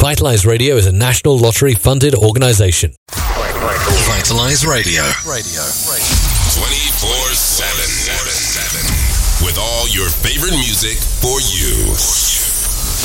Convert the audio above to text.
Vitalize Radio is a national lottery-funded organization. Vitalize Radio. 24/7. With all your favorite music for you.